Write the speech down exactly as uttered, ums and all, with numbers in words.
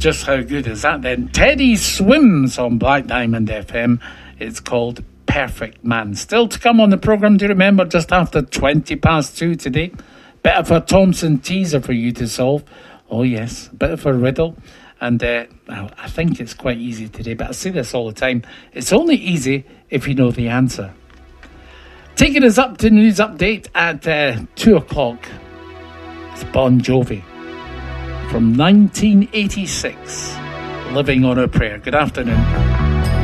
just how good is that then? Teddy Swims on Black Diamond F M. It's called Perfect Man. Still to come on the programme, do remember, just after twenty past two today. Bit of a Thompson teaser for you to solve. Oh yes, a bit of a riddle. And uh, well, I think it's quite easy today, but I say this all the time. It's only easy if you know the answer. Taking us up to news update at uh, two o'clock. It's Bon Jovi from nineteen eighty-six. Living on a Prayer. Good afternoon.